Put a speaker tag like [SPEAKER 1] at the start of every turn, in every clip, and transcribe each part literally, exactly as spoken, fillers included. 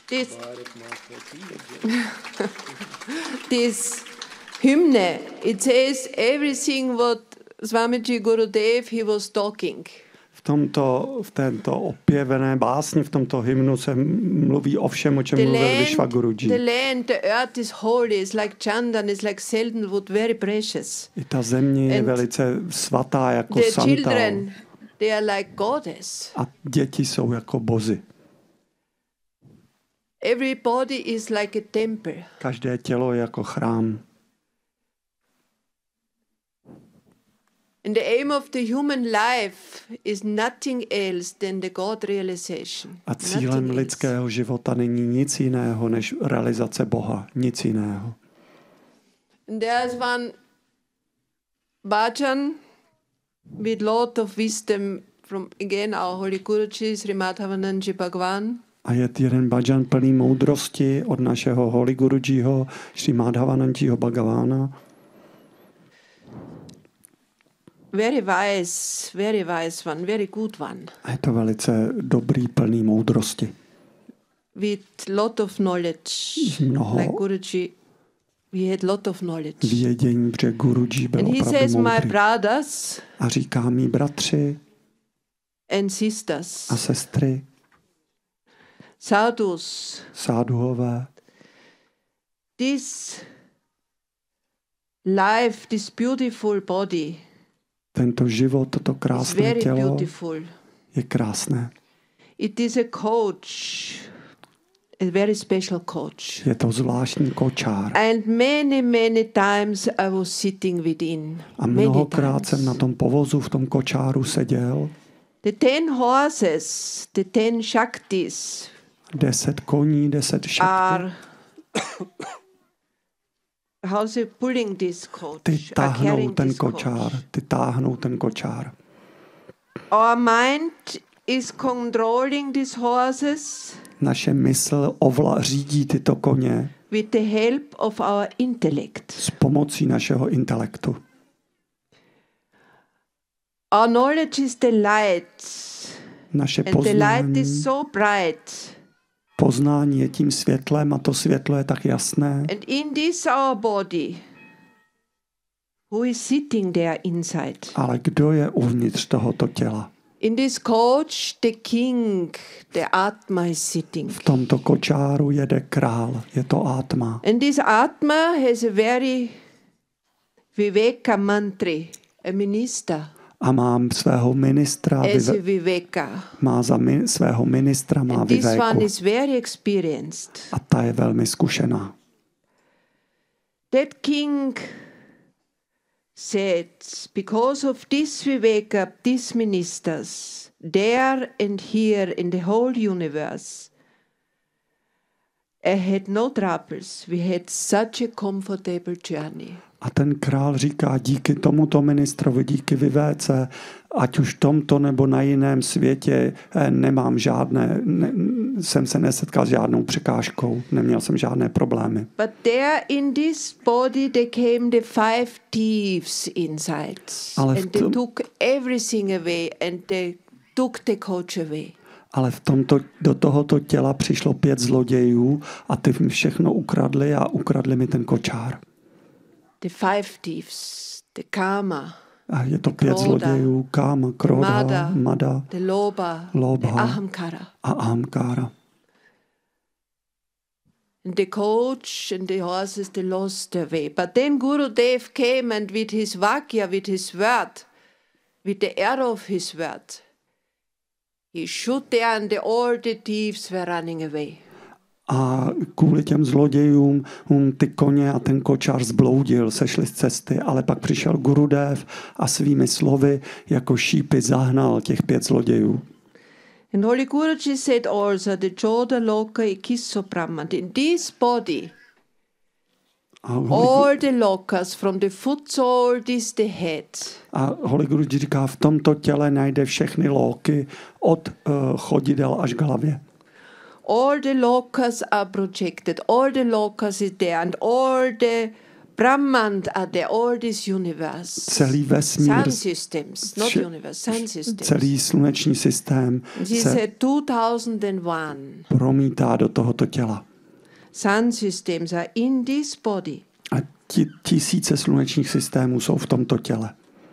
[SPEAKER 1] this, this hymn, it says everything what Swamiji Gurudev, he was talking.
[SPEAKER 2] V tomto, v této opěvené básni, v tomto hymnu se mluví o všem, o čem mluvil Vishva Guruji.
[SPEAKER 1] The land, the earth is holy, it's like chandan, it's like sandalwood, very precious.
[SPEAKER 2] I ta země je
[SPEAKER 1] And
[SPEAKER 2] velice svatá jako
[SPEAKER 1] the
[SPEAKER 2] sandal.
[SPEAKER 1] children, they are like goddess.
[SPEAKER 2] A děti jsou jako bozy.
[SPEAKER 1] Every body is like a temple.
[SPEAKER 2] Každé tělo je jako chrám.
[SPEAKER 1] And the aim of the human life is nothing else than the God realization.
[SPEAKER 2] A cílem
[SPEAKER 1] Nothing
[SPEAKER 2] lidského
[SPEAKER 1] else.
[SPEAKER 2] života není nic jiného než realizace Boha. Nic jiného.
[SPEAKER 1] And there's one bhajan with lot of wisdom from, again, our Holy Guruji, Sri Madhavanandaji Bhagavan.
[SPEAKER 2] A je jeden bhajan plný moudrosti od našeho Holy Gurujiho, Sri Madhavanandajiho Bhagavána.
[SPEAKER 1] Very wise, very wise one, very good one.
[SPEAKER 2] A je to velice dobrý, plný moudrosti.
[SPEAKER 1] With lot of knowledge.
[SPEAKER 2] Mnoho
[SPEAKER 1] Like Guruji, we had lot of knowledge.
[SPEAKER 2] vědění, protože Guruji byl
[SPEAKER 1] And he
[SPEAKER 2] opravdu
[SPEAKER 1] says, my
[SPEAKER 2] moudrý.
[SPEAKER 1] brothers
[SPEAKER 2] A říká mý bratři
[SPEAKER 1] and sisters,
[SPEAKER 2] a sestry,
[SPEAKER 1] sadhus,
[SPEAKER 2] sáduhové,
[SPEAKER 1] this life, this beautiful body
[SPEAKER 2] tento život, toto
[SPEAKER 1] is
[SPEAKER 2] krásné
[SPEAKER 1] very
[SPEAKER 2] tělo
[SPEAKER 1] beautiful.
[SPEAKER 2] je krásné.
[SPEAKER 1] It is a coach, a very special coach.
[SPEAKER 2] Je to zvláštní kočár.
[SPEAKER 1] And many, many times I was sitting within.
[SPEAKER 2] A
[SPEAKER 1] Many
[SPEAKER 2] mnohokrát jsem
[SPEAKER 1] times.
[SPEAKER 2] na tom povozu, v tom kočáru seděl.
[SPEAKER 1] The ten horses, the ten shaktis
[SPEAKER 2] Deset koní, deset šakty.
[SPEAKER 1] are how's they pulling this coach?
[SPEAKER 2] Ty
[SPEAKER 1] are
[SPEAKER 2] táhnou
[SPEAKER 1] carrying
[SPEAKER 2] ten
[SPEAKER 1] this coach.
[SPEAKER 2] kočár. Ty táhnou ten kočár.
[SPEAKER 1] Our mind is controlling these horses
[SPEAKER 2] Naše mysl ovla řídí tyto koně
[SPEAKER 1] with the help of our intellect.
[SPEAKER 2] s pomocí našeho intelektu.
[SPEAKER 1] Our knowledge is the light,
[SPEAKER 2] Naše
[SPEAKER 1] and the light
[SPEAKER 2] poznání,
[SPEAKER 1] is so bright.
[SPEAKER 2] poznání je tím světlem a to světlo je tak jasné.
[SPEAKER 1] And in this our body, who is sitting there inside?
[SPEAKER 2] Ale kdo je uvnitř tohoto těla?
[SPEAKER 1] In this coach, the king, the Atma is sitting.
[SPEAKER 2] V tomto kočáru jede král, je to Atma.
[SPEAKER 1] And this Atma has a very Viveka mantri, a minister,
[SPEAKER 2] A mám svého ministra,
[SPEAKER 1] as a
[SPEAKER 2] Vive-
[SPEAKER 1] Viveka.
[SPEAKER 2] má za mi, svého ministra, má
[SPEAKER 1] And this one
[SPEAKER 2] Vivéku.
[SPEAKER 1] is very experienced.
[SPEAKER 2] A ta je velmi zkušená.
[SPEAKER 1] That king said, because of this Viveka, these ministers, there and here in the whole universe, I had no troubles. We had such a comfortable journey.
[SPEAKER 2] A ten král říká, díky tomuto ministrovi, díky Vivéce, ať už v tomto nebo na jiném světě, eh, nemám žádné, ne, jsem se nesetkal s žádnou překážkou, neměl jsem žádné problémy.
[SPEAKER 1] But there in this body there came the five thieves inside.
[SPEAKER 2] Ale v
[SPEAKER 1] And they
[SPEAKER 2] tom-
[SPEAKER 1] took everything away and they took the coach away.
[SPEAKER 2] Ale v tomto, do tohoto těla přišlo pět zlodějů a ty mi všechno ukradli a ukradli mi ten kočár.
[SPEAKER 1] The five thieves, the Kama,
[SPEAKER 2] A je to pět
[SPEAKER 1] Króda,
[SPEAKER 2] zlodějů, Káma, Króda,
[SPEAKER 1] Mada,
[SPEAKER 2] Mada
[SPEAKER 1] the Loba,
[SPEAKER 2] Loba.
[SPEAKER 1] the Ahamkara.
[SPEAKER 2] a Ahamkára.
[SPEAKER 1] And the coach and the horses, they lost their way. But then Gurudev came and with his Vakya, with his word, with the arrow of his word, he shot there and the, all the thieves were running away.
[SPEAKER 2] A kvůli těm zlodějům um, ty koně a ten kočár zbloudil, sešli z cesty, ale pak přišel Gurudev a svými slovy jako šípy zahnal těch pět zlodějů.
[SPEAKER 1] And Holy Guruji said also, the Joda Loka Ikiso Brahman, in this body,
[SPEAKER 2] A Holy,
[SPEAKER 1] all the lokas from the foot sole is the head.
[SPEAKER 2] a Holy Guruji říká, v tomto těle najde všechny lóky od uh, chodidel až k hlavě.
[SPEAKER 1] All the lokas are projected, all the lokas is there, and all the Brahman and the all this universe.
[SPEAKER 2] Celý vesmír,
[SPEAKER 1] Sun systems, not
[SPEAKER 2] vše-
[SPEAKER 1] universe, sun systems.
[SPEAKER 2] celý sluneční systém
[SPEAKER 1] He
[SPEAKER 2] se
[SPEAKER 1] said two thousand one
[SPEAKER 2] promítá do tohoto těla.
[SPEAKER 1] sun systems are in this body.
[SPEAKER 2] A ti, tisíce slunečních systémů jsou v tomto těle.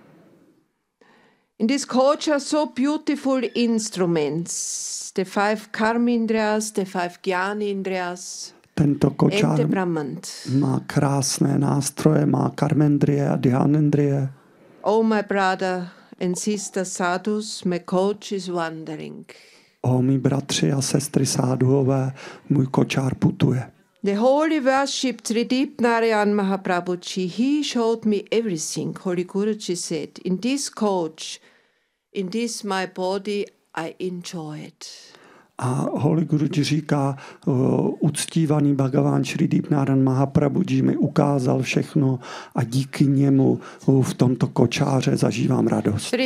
[SPEAKER 1] In this coach are so beautiful instruments. The five karmindriyas, the five jnanindriyas,
[SPEAKER 2] Tento
[SPEAKER 1] and
[SPEAKER 2] kočár
[SPEAKER 1] the Brahman.
[SPEAKER 2] má krásné nástroje, má karmendrie a dhyanendrie.
[SPEAKER 1] Oh, my brother and sister sadhus, my coach is wandering.
[SPEAKER 2] O mý bratři a sestry sáduhové, můj kočár putuje.
[SPEAKER 1] The holy worship Tridip Narayan Mahaprabhuji, he showed me everything. Holy Guruji said, in this coach, in this my body, I enjoy it.
[SPEAKER 2] A Holy Guruji říká, uh, uctívaný Bhagavan Šri Dipnaran Mahaprabhuji mi ukázal všechno a díky němu uh, v tomto kočáře zažívám radost.